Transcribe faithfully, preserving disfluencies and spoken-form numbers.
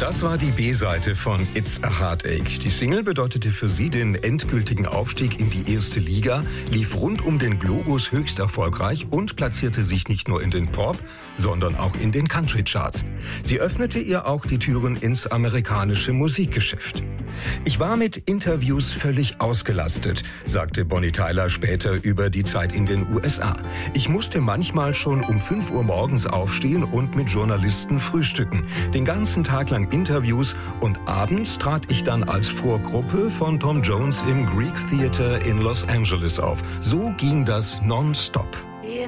Das war die B-Seite von It's a Heartache. Die Single bedeutete für sie den endgültigen Aufstieg in die erste Liga, lief rund um den Globus höchst erfolgreich und platzierte sich nicht nur in den Pop, sondern auch in den Country-Charts. Sie öffnete ihr auch die Türen ins amerikanische Musikgeschäft. Ich war mit Interviews völlig ausgelastet, sagte Bonnie Tyler später über die Zeit in den U S A. Ich musste manchmal schon um fünf Uhr morgens aufstehen und mit Journalisten frühstücken. Den ganzen Tag lang Interviews und abends trat ich dann als Vorgruppe von Tom Jones im Greek Theater in Los Angeles auf. So ging das nonstop.